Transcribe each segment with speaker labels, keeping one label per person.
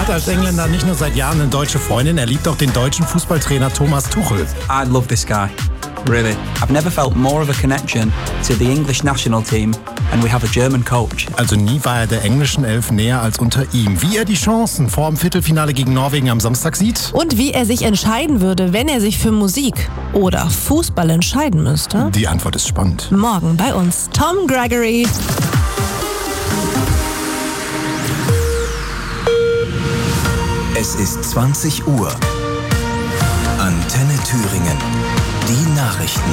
Speaker 1: hat als Engländer nicht nur seit Jahren eine deutsche Freundin, er liebt auch den deutschen Fußballtrainer Thomas Tuchel.
Speaker 2: I love this guy. Really. I've never felt more of a connection to the English national team and we have a German coach.
Speaker 1: Also nie war er der englischen Elf näher als unter ihm. Wie er die Chancen vor dem Viertelfinale gegen Norwegen am Samstag sieht.
Speaker 3: Und wie er sich entscheiden würde, wenn er sich für Musik oder Fußball entscheiden müsste.
Speaker 1: Die Antwort ist spannend.
Speaker 3: Morgen bei uns Tom Gregory.
Speaker 4: Es ist 20 Uhr. Antenne Thüringen. Die Nachrichten.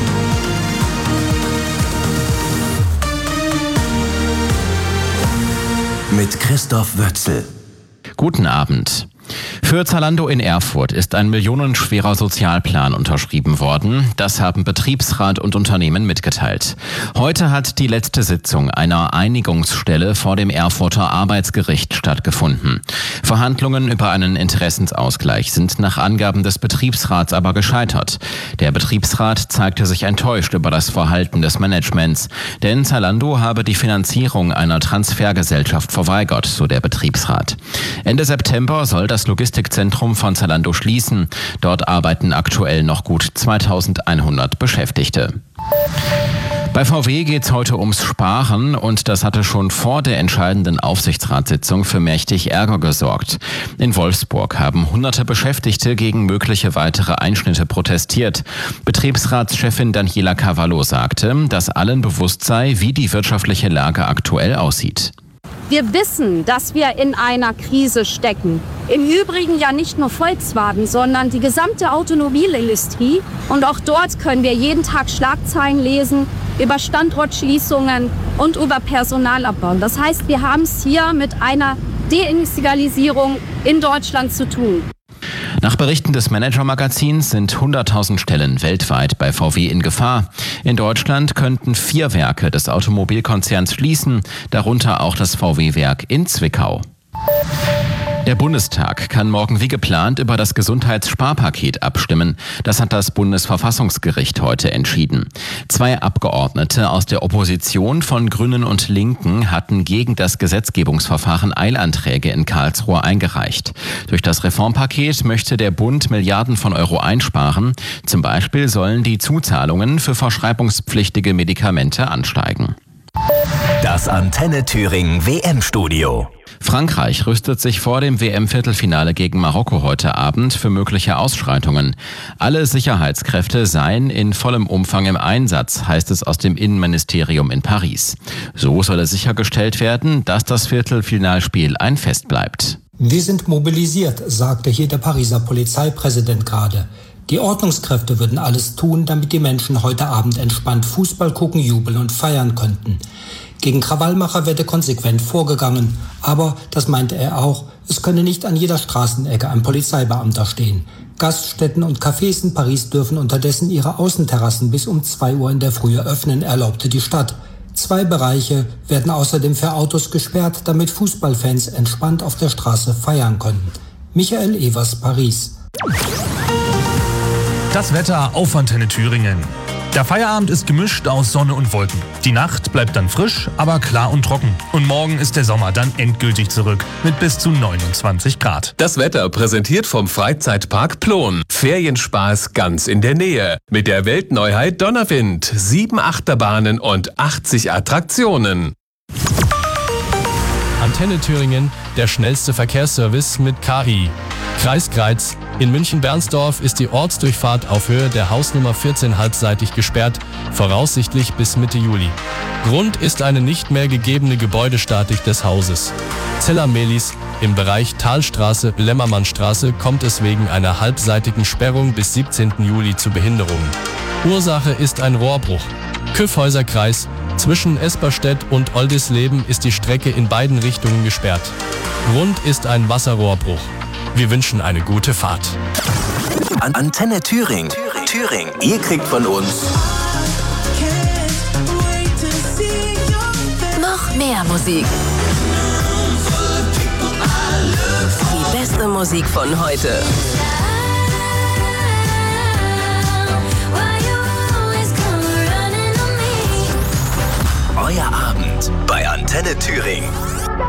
Speaker 4: Mit Christoph Wötzel.
Speaker 5: Guten Abend. Für Zalando in Erfurt ist ein millionenschwerer Sozialplan unterschrieben worden. Das haben Betriebsrat und Unternehmen mitgeteilt. Heute hat die letzte Sitzung einer Einigungsstelle vor dem Erfurter Arbeitsgericht stattgefunden. Verhandlungen über einen Interessensausgleich sind nach Angaben des Betriebsrats aber gescheitert. Der Betriebsrat zeigte sich enttäuscht über das Verhalten des Managements, denn Zalando habe die Finanzierung einer Transfergesellschaft verweigert, so der Betriebsrat. Ende September soll das Logistikzentrum von Zalando schließen. Dort arbeiten aktuell noch gut 2100 Beschäftigte. Bei VW geht's heute ums Sparen und das hatte schon vor der entscheidenden Aufsichtsratssitzung für mächtig Ärger gesorgt. In Wolfsburg haben hunderte Beschäftigte gegen mögliche weitere Einschnitte protestiert. Betriebsratschefin Daniela Cavallo sagte, dass allen bewusst sei, wie die wirtschaftliche Lage aktuell aussieht.
Speaker 6: Wir wissen, dass wir in einer Krise stecken. Im Übrigen ja nicht nur Volkswagen, sondern die gesamte Automobilindustrie. Und auch dort können wir jeden Tag Schlagzeilen lesen über Standortschließungen und über Personalabbau. Das heißt, wir haben es hier mit einer Deindustrialisierung in Deutschland zu tun.
Speaker 5: Nach Berichten des Manager-Magazins sind 100.000 Stellen weltweit bei VW in Gefahr. In Deutschland könnten 4 Werke des Automobilkonzerns schließen, darunter auch das VW-Werk in Zwickau. Der Bundestag kann morgen wie geplant über das Gesundheitssparpaket abstimmen. Das hat das Bundesverfassungsgericht heute entschieden. 2 Abgeordnete aus der Opposition von Grünen und Linken hatten gegen das Gesetzgebungsverfahren Eilanträge in Karlsruhe eingereicht. Durch das Reformpaket möchte der Bund Milliarden von Euro einsparen. Zum Beispiel sollen die Zuzahlungen für verschreibungspflichtige Medikamente ansteigen.
Speaker 4: Das Antenne Thüringen WM-Studio.
Speaker 5: Frankreich rüstet sich vor dem WM-Viertelfinale gegen Marokko heute Abend für mögliche Ausschreitungen. Alle Sicherheitskräfte seien in vollem Umfang im Einsatz, heißt es aus dem Innenministerium in Paris. So solle sichergestellt werden, dass das Viertelfinalspiel ein Fest bleibt.
Speaker 7: Wir sind mobilisiert, sagte hier der Pariser Polizeipräsident gerade. Die Ordnungskräfte würden alles tun, damit die Menschen heute Abend entspannt Fußball gucken, jubeln und feiern könnten. Gegen Krawallmacher werde konsequent vorgegangen, aber, das meinte er auch, es könne nicht an jeder Straßenecke ein Polizeibeamter stehen. Gaststätten und Cafés in Paris dürfen unterdessen ihre Außenterrassen bis um 2 Uhr in der Früh öffnen, erlaubte die Stadt. 2 Bereiche werden außerdem für Autos gesperrt, damit Fußballfans entspannt auf der Straße feiern können. Michael Evers, Paris.
Speaker 8: Das Wetter auf Antenne Thüringen. Der Feierabend ist gemischt aus Sonne und Wolken. Die Nacht bleibt dann frisch, aber klar und trocken. Und morgen ist der Sommer dann endgültig zurück mit bis zu 29 Grad.
Speaker 9: Das Wetter präsentiert vom Freizeitpark Plon. Ferienspaß ganz in der Nähe. Mit der Weltneuheit Donnerwind. 7 Achterbahnen und 80 Attraktionen.
Speaker 10: Antenne Thüringen, der schnellste Verkehrsservice mit KI. Kreis Greiz. In München-Bernsdorf ist die Ortsdurchfahrt auf Höhe der Hausnummer 14 halbseitig gesperrt, voraussichtlich bis Mitte Juli. Grund ist eine nicht mehr gegebene Gebäudestatik des Hauses. Zeller-Melis. Im Bereich Talstraße-Lemmermannstraße kommt es wegen einer halbseitigen Sperrung bis 17. Juli zu Behinderungen. Ursache ist ein Rohrbruch. Kyffhäuser-Kreis. Zwischen Esperstedt und Oldisleben ist die Strecke in beiden Richtungen gesperrt. Grund ist ein Wasserrohrbruch. Wir wünschen eine gute Fahrt.
Speaker 4: Antenne Thüringen. Ihr kriegt von uns
Speaker 11: noch mehr Musik. Die beste Musik von heute.
Speaker 4: Euer Abend bei Antenne Thüringen.